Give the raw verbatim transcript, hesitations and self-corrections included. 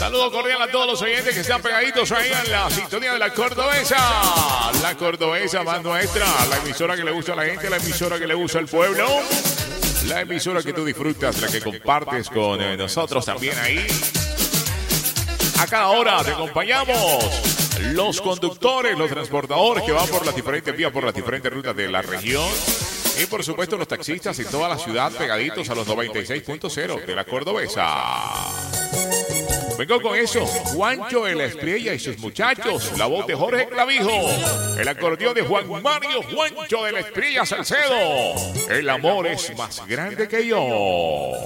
Saludo cordial a todos los oyentes que están pegaditos ahí en la sintonía de la Cordobesa. La Cordobesa más nuestra, la emisora que le gusta a la gente, la emisora que le gusta al pueblo. La emisora que tú disfrutas, la que compartes con eh, nosotros también ahí. A cada hora te acompañamos los conductores, los transportadores que van por las diferentes vías, por las diferentes rutas de la región. Y por supuesto los taxistas en toda la ciudad pegaditos a los noventa y seis punto cero de la Cordobesa. Vengo con eso, Juancho el Estrella y sus muchachos, la voz de Jorge Clavijo, el acordeón de Juan Mario Juancho de la Estrella Salcedo. El amor es más grande que yo.